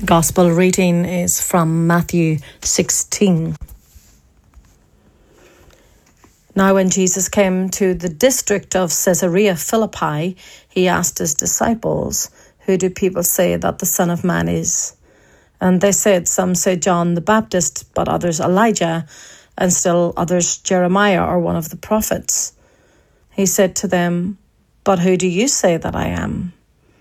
Gospel reading is from Matthew 16. Now when Jesus came to the district of Caesarea Philippi, he asked his disciples, "Who do people say that the Son of Man is?" And they said, "Some say John the Baptist, but others Elijah, and still others Jeremiah or one of the prophets." He said to them, "But who do you say that I am?"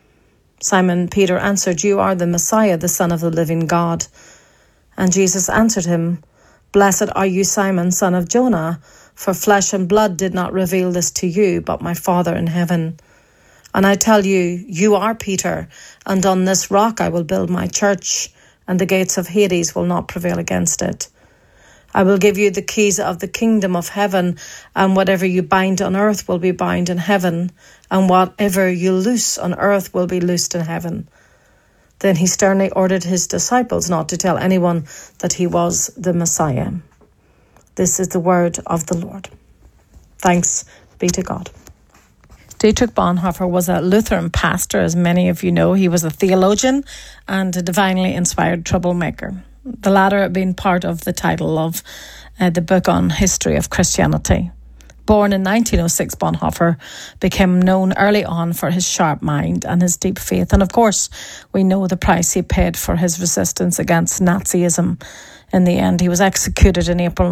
Simon Peter answered, "You are the Messiah, the Son of the living God." And Jesus answered him, "Blessed are you, Simon, son of Jonah, for flesh and blood did not reveal this to you, but my Father in heaven. And I tell you, you are Peter, and on this rock I will build my church, and the gates of Hades will not prevail against it. I will give you the keys of the kingdom of heaven, and whatever you bind on earth will be bound in heaven, and whatever you loose on earth will be loosed in heaven." Then he sternly ordered his disciples not to tell anyone that he was the Messiah. This is the word of the Lord. Thanks be to God. Dietrich Bonhoeffer was a Lutheran pastor, as many of you know. He was a theologian and a divinely inspired troublemaker. The latter being part of the title of the book on history of Christianity. Born in 1906, Bonhoeffer became known early on for his sharp mind and his deep faith. And of course, we know the price he paid for his resistance against Nazism. In the end, he was executed in April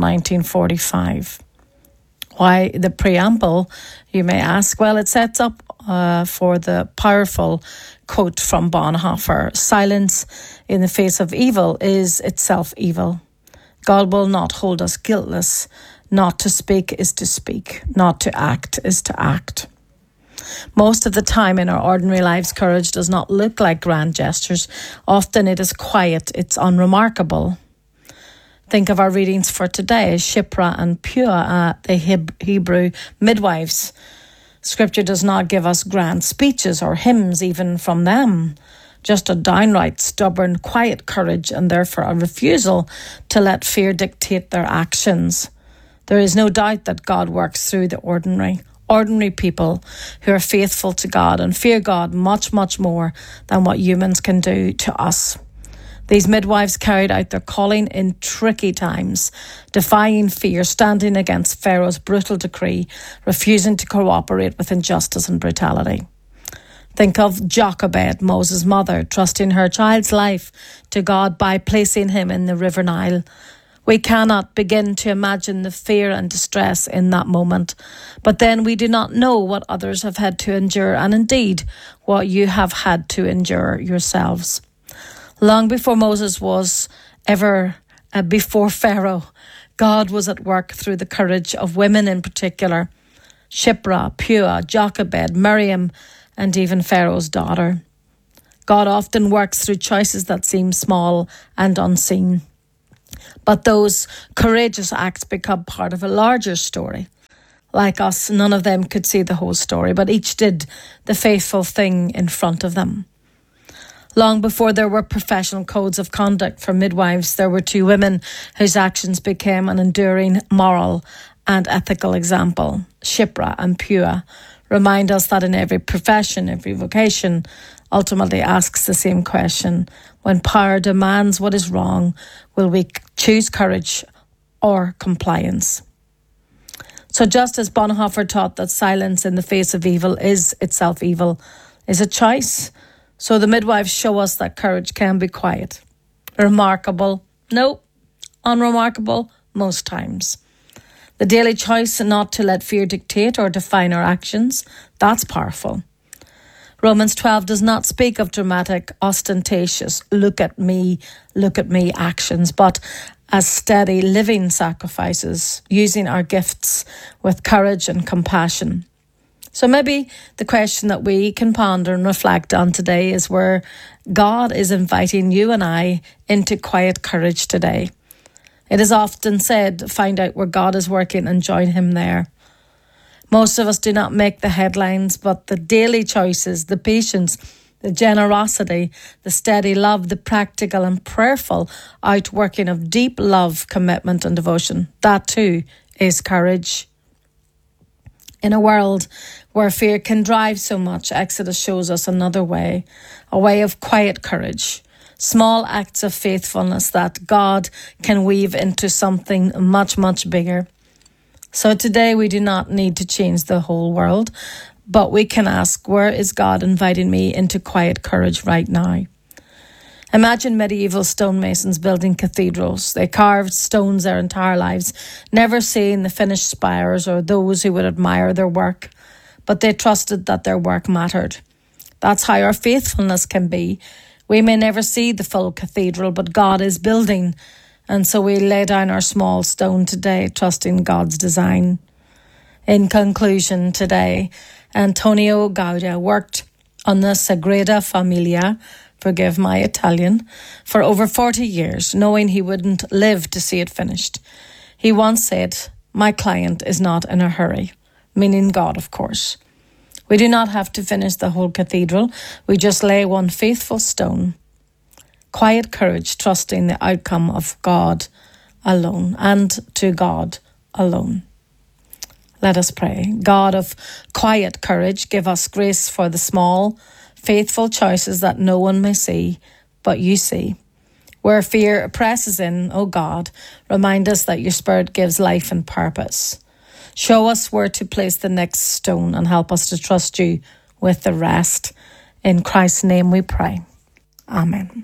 1945. Why the preamble, you may ask? Well, it sets up for the powerful quote from Bonhoeffer: "Silence in the face of evil is itself evil. God will not hold us guiltless. Not to speak is to speak. Not to act is to act." Most of the time in our ordinary lives, courage does not look like grand gestures. Often it is quiet, it's unremarkable. Think of our readings for today: Shiphrah and Puah, the Hebrew midwives. Scripture does not give us grand speeches or hymns even from them. Just a downright stubborn, quiet courage, and therefore a refusal to let fear dictate their actions. There is no doubt that God works through the ordinary people who are faithful to God and fear God much, much more than what humans can do to us. These midwives carried out their calling in tricky times, defying fear, standing against Pharaoh's brutal decree, refusing to cooperate with injustice and brutality. Think of Jochebed, Moses' mother, trusting her child's life to God by placing him in the River Nile. We cannot begin to imagine the fear and distress in that moment. But then we do not know what others have had to endure, and indeed what you have had to endure yourselves. Long before Moses was before Pharaoh, God was at work through the courage of women in particular: Shiphrah, Puah, Jochebed, Miriam, and even Pharaoh's daughter. God often works through choices that seem small and unseen. But those courageous acts become part of a larger story. Like us, none of them could see the whole story, but each did the faithful thing in front of them. Long before there were professional codes of conduct for midwives, there were two women whose actions became an enduring moral and ethical example. Shiphrah and Puah remind us that in every profession, every vocation ultimately asks the same question: when power demands what is wrong, will we choose courage or compliance? So just as Bonhoeffer taught that silence in the face of evil is itself evil, is a choice, so the midwives show us that courage can be quiet. Remarkable? No. Unremarkable? Most times. The daily choice not to let fear dictate or define our actions, that's powerful. Romans 12 does not speak of dramatic, ostentatious, look at me actions, but as steady living sacrifices, using our gifts with courage and compassion. So maybe the question that we can ponder and reflect on today is where God is inviting you and I into quiet courage today. It is often said, find out where God is working and join him there. Most of us do not make the headlines, but the daily choices, the patience, the generosity, the steady love, the practical and prayerful outworking of deep love, commitment and devotion, that too is courage. In a world where fear can drive so much, Exodus shows us another way, a way of quiet courage, Small acts of faithfulness that God can weave into something much, much bigger. So today we do not need to change the whole world, but we can ask, where is God inviting me into quiet courage right now? Imagine medieval stonemasons building cathedrals. They carved stones their entire lives, never seeing the finished spires or those who would admire their work, but they trusted that their work mattered. That's how our faithfulness can be. We may never see the full cathedral, but God is building, and so we lay down our small stone today, trusting God's design. In conclusion, today, Antonio Gaudio worked on the Sagrada Familia, forgive my Italian, for over 40 years, knowing he wouldn't live to see it finished. He once said, "My client is not in a hurry," meaning God, of course. We do not have to finish the whole cathedral. We just lay one faithful stone. Quiet courage, trusting the outcome of God alone and to God alone. Let us pray. God of quiet courage, give us grace for the small, faithful choices that no one may see, but you see. Where fear presses in, O God, remind us that your Spirit gives life and purpose. Show us where to place the next stone and help us to trust you with the rest. In Christ's name we pray. Amen.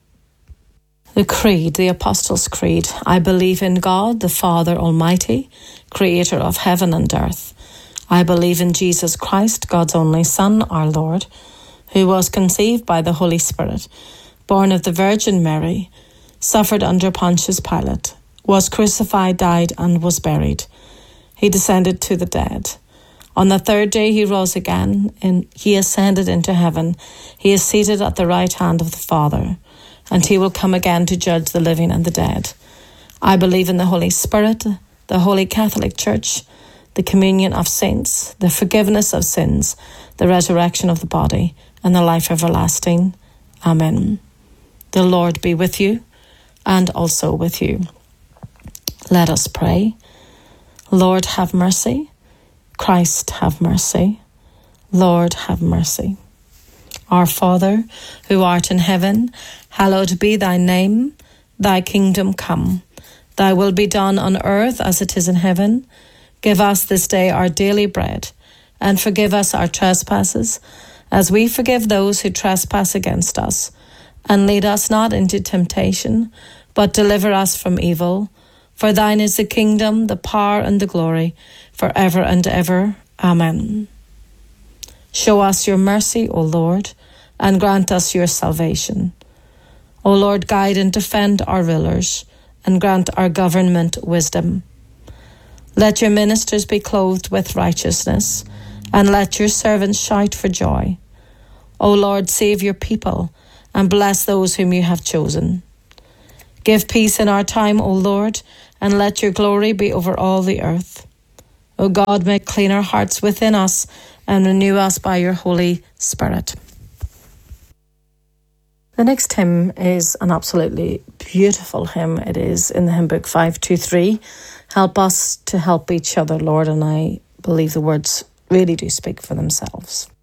The Creed, the Apostles' Creed. I believe in God, the Father Almighty, creator of heaven and earth. I believe in Jesus Christ, God's only Son, our Lord, who was conceived by the Holy Spirit, born of the Virgin Mary, suffered under Pontius Pilate, was crucified, died, and was buried. He descended to the dead. On the third day he rose again, and he ascended into heaven. He is seated at the right hand of the Father, and he will come again to judge the living and the dead. I believe in the Holy Spirit, the Holy Catholic Church, the communion of saints, the forgiveness of sins, the resurrection of the body, and the life everlasting. Amen. The Lord be with you, and also with you. Let us pray. Lord, have mercy. Christ, have mercy. Lord, have mercy. Our Father, who art in heaven, hallowed be thy name. Thy kingdom come. Thy will be done on earth as it is in heaven. Give us this day our daily bread, and forgive us our trespasses, as we forgive those who trespass against us. And lead us not into temptation, but deliver us from evil. For thine is the kingdom, the power, and the glory, forever and ever. Amen. Show us your mercy, O Lord, and grant us your salvation. O Lord, guide and defend our rulers, and grant our government wisdom. Let your ministers be clothed with righteousness, and let your servants shout for joy. O Lord, save your people, and bless those whom you have chosen. Give peace in our time, O Lord, and let your glory be over all the earth. O God, make clean our hearts within us, and renew us by your Holy Spirit. The next hymn is an absolutely beautiful hymn. It is in the hymn book 523. Help us to help each other, Lord, and I believe the words really do speak for themselves.